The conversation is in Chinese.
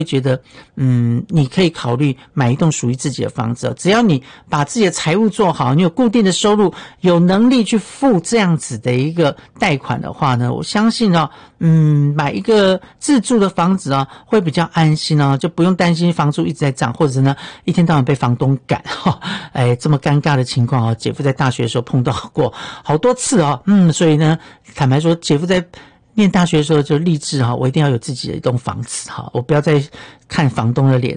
觉得你可以考虑买一栋属于自己的房子，只要你把自己的财务做好，你有固定的收入，有能力去付这样子的一个贷款的话呢，我相信买一个自住的房子会比较安心就不用担心房租一直在涨，或者呢一天到晚被房东赶这么尴尬的情况姐夫在大学的时候碰到过好多次所以呢坦白说，姐夫在念大学的时候就立志我一定要有自己的一栋房子我不要再看房东的脸